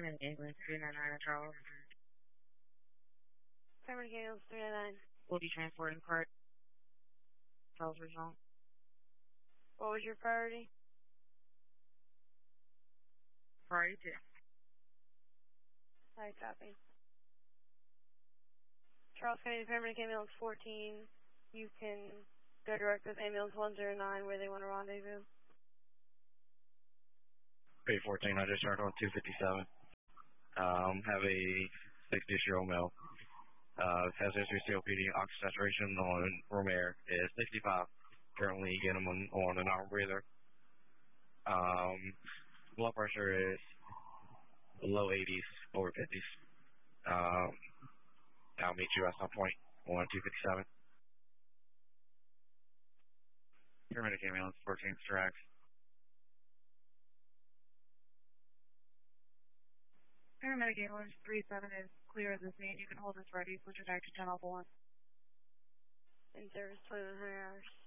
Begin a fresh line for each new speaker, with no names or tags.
Paramedic ambulance 399 at Charles.
Paramedic ambulance 399.
We'll be transporting Charles Regional.
What was your priority?
Priority 2.
I copy. Charles County Paramedic ambulance 14. You can go direct with ambulance 109 where they want to rendezvous.
P14, I just turned on 257. Have a 60-year-old male. Has history COPD. Oxygen saturation on room air is 65. Currently getting him on an arm breather. Blood pressure is low 80s, over 50s. I'll meet you at some point on 257. Paramedic ambulance 14 Strax.
Paramedic ambulance 37 is clear at this scene. You can hold this ready. Switch your back to channel 1.
In service 2100 hours.